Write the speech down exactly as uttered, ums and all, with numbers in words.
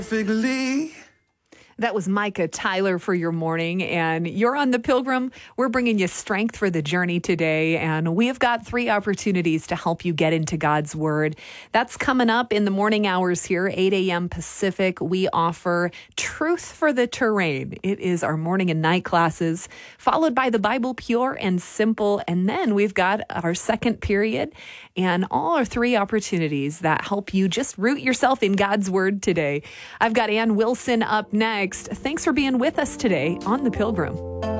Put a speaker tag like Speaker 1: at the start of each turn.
Speaker 1: Perfectly.
Speaker 2: That was Micah Tyler for your morning, and you're on The Pilgrim. We're bringing you strength for the journey today, and we have got three opportunities to help you get into God's Word. That's coming up in the morning hours here, eight a.m. Pacific. We offer Truth for the Terrain. It is our morning and night classes, followed by the Bible Pure and Simple, and then we've got our second period, and all our three opportunities that help you just root yourself in God's Word today. I've got Ann Wilson up next. Thanks for being with us today on The Pilgrim.